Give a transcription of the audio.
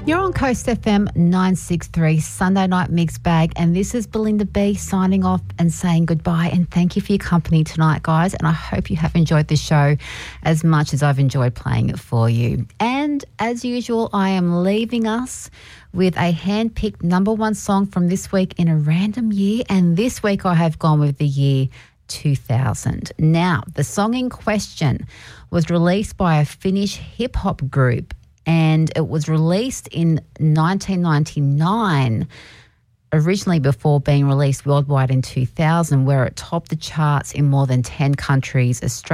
You're on Coast FM 963 Sunday Night Mix Bag, and this is Belinda B signing off and saying goodbye, and thank you for your company tonight, guys, and I hope you have enjoyed the show as much as I've enjoyed playing it for you. And as usual, I am leaving us with a hand-picked number one song from this week in a random year, and this week I have gone with the year 2000. Now, the song in question was released by a Finnish hip-hop group, and it was released in 1999, originally before being released worldwide in 2000, where it topped the charts in more than 10 countries. Australia